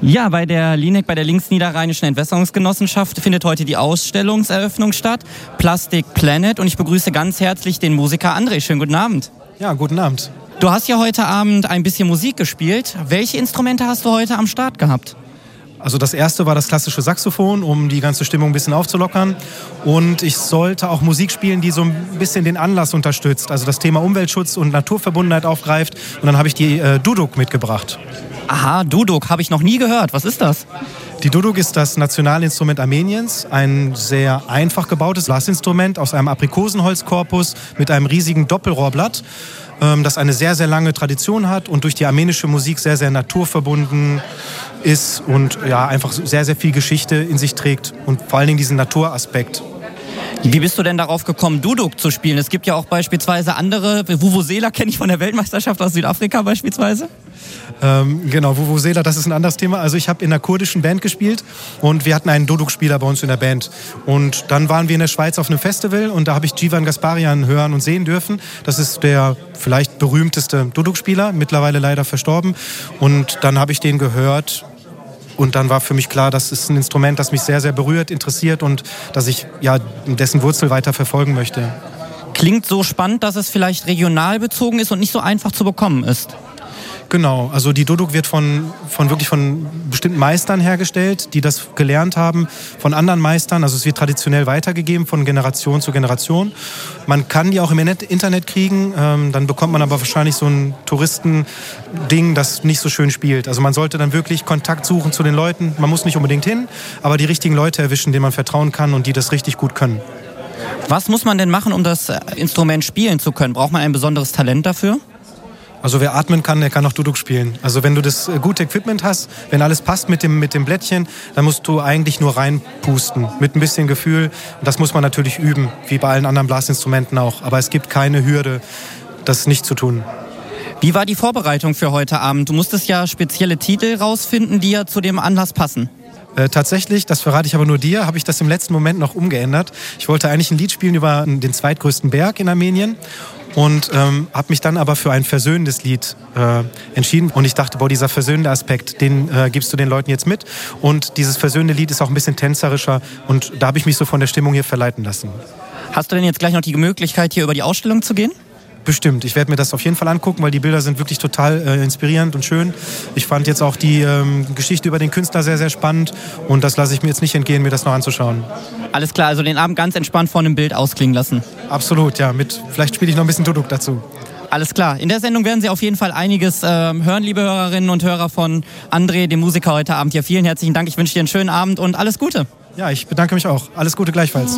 Ja, bei der LINEC, bei der Linksniederrheinischen Entwässerungsgenossenschaft, findet heute die Ausstellungseröffnung statt, Plastic Planet, und ich begrüße ganz herzlich den Musiker André. Schönen guten Abend. Ja, guten Abend. Du hast ja heute Abend ein bisschen Musik gespielt. Welche Instrumente hast du heute am Start gehabt? Also das erste war das klassische Saxophon, um die ganze Stimmung ein bisschen aufzulockern. Und ich sollte auch Musik spielen, die so ein bisschen den Anlass unterstützt, also das Thema Umweltschutz und Naturverbundenheit aufgreift. Und dann habe ich die Duduk mitgebracht. Aha, Duduk, habe ich noch nie gehört. Was ist das? Die Duduk ist das Nationalinstrument Armeniens, ein sehr einfach gebautes Blasinstrument aus einem Aprikosenholzkorpus mit einem riesigen Doppelrohrblatt, das eine sehr, sehr lange Tradition hat und durch die armenische Musik sehr, sehr naturverbunden ist und ja, einfach sehr, sehr viel Geschichte in sich trägt und vor allen Dingen diesen Naturaspekt. Wie bist du denn darauf gekommen, Duduk zu spielen? Es gibt ja auch beispielsweise andere, Vuvuzela kenne ich von der Weltmeisterschaft aus Südafrika beispielsweise. Genau, Vuvuzela, das ist ein anderes Thema. Also ich habe in einer kurdischen Band gespielt und wir hatten einen Duduk-Spieler bei uns in der Band. Und dann waren wir in der Schweiz auf einem Festival und da habe ich Civan Gasparian hören und sehen dürfen. Das ist der vielleicht berühmteste Duduk-Spieler, mittlerweile leider verstorben. Und dann habe ich den gehört. Und dann war für mich klar, das ist ein Instrument, das mich sehr, sehr berührt, interessiert und dass ich ja dessen Wurzel weiter verfolgen möchte. Klingt so spannend, dass es vielleicht regional bezogen ist und nicht so einfach zu bekommen ist. Genau, also die Duduk wird von bestimmten Meistern hergestellt, die das gelernt haben, von anderen Meistern. Also es wird traditionell weitergegeben von Generation zu Generation. Man kann die auch im Internet kriegen, dann bekommt man aber wahrscheinlich so ein Touristending, das nicht so schön spielt. Also man sollte dann wirklich Kontakt suchen zu den Leuten. Man muss nicht unbedingt hin, aber die richtigen Leute erwischen, denen man vertrauen kann und die das richtig gut können. Was muss man denn machen, um das Instrument spielen zu können? Braucht man ein besonderes Talent dafür? Also wer atmen kann, der kann auch Duduk spielen. Also wenn du das gute Equipment hast, wenn alles passt mit dem Blättchen, dann musst du eigentlich nur reinpusten mit ein bisschen Gefühl. Und das muss man natürlich üben, wie bei allen anderen Blasinstrumenten auch. Aber es gibt keine Hürde, das nicht zu tun. Wie war die Vorbereitung für heute Abend? Du musstest ja spezielle Titel rausfinden, die ja zu dem Anlass passen. Tatsächlich, das verrate ich aber nur dir, habe ich das im letzten Moment noch umgeändert. Ich wollte eigentlich ein Lied spielen über den zweitgrößten Berg in Armenien. Und habe mich dann aber für ein versöhnendes Lied entschieden. Und ich dachte, dieser versöhnende Aspekt, den gibst du den Leuten jetzt mit. Und dieses versöhnende Lied ist auch ein bisschen tänzerischer. Und da habe ich mich so von der Stimmung hier verleiten lassen. Hast du denn jetzt gleich noch die Möglichkeit, hier über die Ausstellung zu gehen? Bestimmt. Ich werde mir das auf jeden Fall angucken, weil die Bilder sind wirklich total inspirierend und schön. Ich fand jetzt auch die Geschichte über den Künstler sehr, sehr spannend. Und das lasse ich mir jetzt nicht entgehen, mir das noch anzuschauen. Alles klar, also den Abend ganz entspannt vor einem Bild ausklingen lassen. Absolut, ja. Vielleicht spiele ich noch ein bisschen Duduk dazu. Alles klar. In der Sendung werden Sie auf jeden Fall einiges hören, liebe Hörerinnen und Hörer von André, dem Musiker heute Abend hier. Vielen herzlichen Dank. Ich wünsche dir einen schönen Abend und alles Gute. Ja, ich bedanke mich auch. Alles Gute gleichfalls.